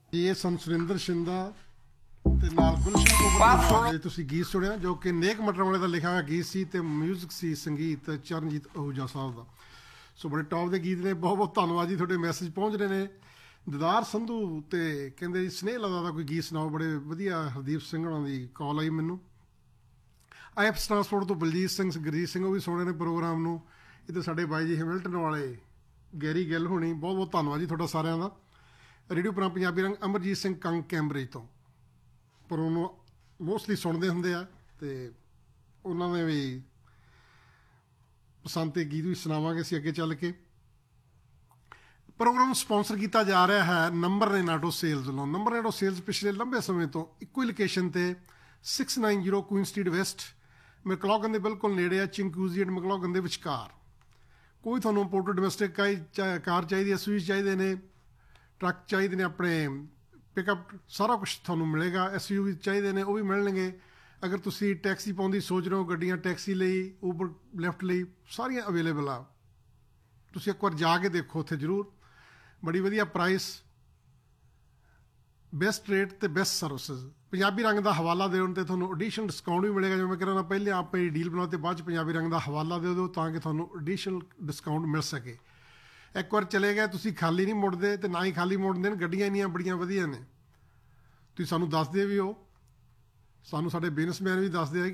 ਜੀ ਇਹ ਸਨ ਸੁਰਿੰਦਰ ਸ਼ਿੰਦਾ ਤੇ ਨਾਲ ਗੁਲਸ਼ਨ ਕੋਮਲ ਦੇ ਤੁਸੀਂ ਗੀਤ ਸੁਣਿਆ ਜੋ ਕਿ ਨੇਕ ਮਟਰ ਵਾਲੇ ਦਾ ਲਿਖਿਆ ਹੋਇਆ ਗੀਤ ਸੀ ਤੇ ਮਿਊਜ਼ਿਕ ਸੀ ਸੰਗੀਤ ਚਰਨਜੀਤ ਅਹੂਜਾ ਸਾਹਿਬ ਦਾ। ਸੋ ਬੜੇ ਟੌਪ ਦੇ ਗੀਤ ਨੇ। ਬਹੁਤ ਬਹੁਤ ਧੰਨਵਾਦ ਜੀ, ਤੁਹਾਡੇ ਮੈਸੇਜ ਪਹੁੰਚ ਰਹੇ ਨੇ। ਦਿਦਾਰ ਸੰਧੂ ਤੇ ਕਹਿੰਦੇ ਜੀ ਸਨੇਹ ਲਤਾ ਦਾ ਕੋਈ ਗੀਤ ਸੁਣਾਓ, ਬੜੇ ਵਧੀਆ। ਹਰਦੀਪ ਸਿੰਘ ਹੋਣਾ ਦੀ ਕਾਲ ਆਈ ਮੈਨੂੰ। ਆਈਐਫ ਟਰਾਂਸਪੋਰਟ ਤੋਂ ਬਲਜੀਤ ਸਿੰਘ ਗੁਰਜੀਤ ਸਿੰਘ ਉਹ ਵੀ ਸੁਣ ਰਹੇ ਨੇ ਪ੍ਰੋਗਰਾਮ ਨੂੰ। ਇਹ ਤਾਂ ਸਾਡੇ ਬਾਈ ਜੀ ਹੈਮਿਲਟਨ ਵਾਲੇ ਗੈਰੀ ਗਿੱਲ ਹੋਣੀ, ਬਹੁਤ ਬਹੁਤ ਧੰਨਵਾਦ ਜੀ ਤੁਹਾਡਾ ਸਾਰਿਆਂ ਦਾ। ਰੇਡੀਓ ਪ੍ਰੋਗਰਾਮ ਪੰਜਾਬੀ ਰੰਗ ਅਮਰਜੀਤ ਸਿੰਘ ਕੰਗ ਕੈਂਬਰਿਜ ਤੋਂ ਪਰ ਉਹਨੂੰ ਮੋਸਟਲੀ ਸੁਣਦੇ ਹੁੰਦੇ ਆ ਅਤੇ ਉਹਨਾਂ ਦੇ ਵੀ ਪਸੰਦ ਦੇ ਗੀਤ ਵੀ ਸੁਣਾਵਾਂਗੇ ਅਸੀਂ ਅੱਗੇ ਚੱਲ ਕੇ। ਪ੍ਰੋਗਰਾਮ ਨੂੰ ਸਪੋਂਸਰ ਕੀਤਾ ਜਾ ਰਿਹਾ ਹੈ ਨੰਬਰ ਨੇਨਾਟੋ ਸੇਲਜ਼ ਵੱਲੋਂ। ਨੰਬਰ ਨੇਨਾਟੋ ਸੇਲਜ਼ ਪਿਛਲੇ ਲੰਬੇ ਸਮੇਂ ਤੋਂ ਇੱਕੋ ਹੀ ਲੋਕੇਸ਼ਨ 'ਤੇ 690 ਕੁਈਨ ਸਟਰੀਟ ਵੈਸਟ ਮੈਕਲੋਗਨ ਦੇ ਬਿਲਕੁਲ ਨੇੜੇ ਆ, ਚਿੰਕੂਜ਼ੀ ਐਂਡ ਮੈਕਲੋਗਨ ਦੇ ਵਿਚਕਾਰ। ਕੋਈ ਤੁਹਾਨੂੰ ਇੰਪੋਰਟਡ ਡੋਮੈਸਟਿਕ ਕਾਰ ਚਾਹੀਦੀ, ਐਸਯੂਵੀ ਚਾਹੀਦੇ ਨੇ, ਟਰੱਕ ਚਾਹੀਦੇ ਨੇ, ਆਪਣੇ ਪਿਕਅਪ, ਸਾਰਾ ਕੁਛ ਤੁਹਾਨੂੰ ਮਿਲੇਗਾ। ਐਸਯੂਵੀ ਚਾਹੀਦੇ ਨੇ ਉਹ ਵੀ ਮਿਲਣਗੇ। ਅਗਰ ਤੁਸੀਂ ਟੈਕਸੀ ਪਾਉਣ ਦੀ ਸੋਚ ਰਹੇ ਹੋ, ਗੱਡੀਆਂ ਟੈਕਸੀ ਲਈ, ਊਬਰ ਲਿਫਟ ਲਈ ਸਾਰੀਆਂ ਅਵੇਲੇਬਲ ਆ। ਤੁਸੀਂ ਇੱਕ ਵਾਰ ਜਾ ਕੇ ਦੇਖੋ ਉੱਥੇ ਜ਼ਰੂਰ। ਬੜੀ ਵਧੀਆ ਪ੍ਰਾਈਸ, ਬੈਸਟ ਰੇਟ ਅਤੇ ਬੈਸਟ ਸਰਵਿਸਿਜ਼। ਪੰਜਾਬੀ ਰੰਗ ਦਾ ਹਵਾਲਾ ਦੇਣ 'ਤੇ ਤੁਹਾਨੂੰ ਐਡੀਸ਼ਨਲ ਡਿਸਕਾਊਂਟ ਵੀ ਮਿਲੇਗਾ। ਜਿਵੇਂ ਮੈਂ ਕਹਿੰਦਾ ਪਹਿਲੇ ਆਪਣੀ ਡੀਲ ਬਣਾਓ ਅਤੇ ਬਾਅਦ 'ਚ ਪੰਜਾਬੀ ਰੰਗ ਦਾ ਹਵਾਲਾ ਦੇ ਦਿਓ ਤਾਂ ਕਿ ਤੁਹਾਨੂੰ ਐਡੀਸ਼ਨਲ ਡਿਸਕਾਊਂਟ ਮਿਲ ਸਕੇ। ਇੱਕ ਵਾਰ ਚਲੇ ਗਏ ਤੁਸੀਂ ਖਾਲੀ ਨਹੀਂ ਮੁੜਦੇ ਅਤੇ ਨਾ ਹੀ ਖਾਲੀ ਮੁੜਦੇ ਨੇ। ਗੱਡੀਆਂ ਇੰਨੀਆਂ ਬੜੀਆਂ ਵਧੀਆ ਨੇ, ਤੁਸੀਂ ਸਾਨੂੰ ਦੱਸਦੇ ਵੀ ਹੋ, ਸਾਨੂੰ ਸਾਡੇ ਬਿਜ਼ਨਸਮੈਨ ਵੀ ਦੱਸਦੇ ਆ